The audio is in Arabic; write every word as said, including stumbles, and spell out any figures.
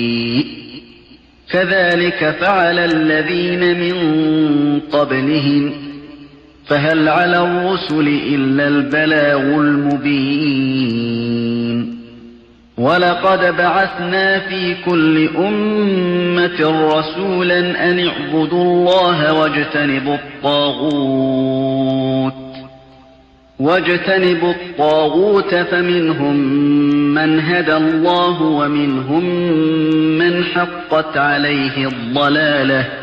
كذلك فعل الذين من قبلهم فهل على الرسل إلا البلاغ المبين ولقد بعثنا في كل أمة رسولا أن اعبدوا الله واجتنبوا الطاغوت واجتنبوا الطاغوت فمنهم من هدى الله ومنهم من حقت عليه الضلالة